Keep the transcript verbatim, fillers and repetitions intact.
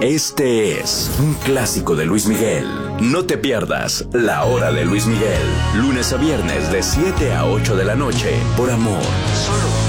Este es un clásico de Luis Miguel. No te pierdas La Hora de Luis Miguel, lunes a viernes de siete a ocho de la noche, por Amor. Solo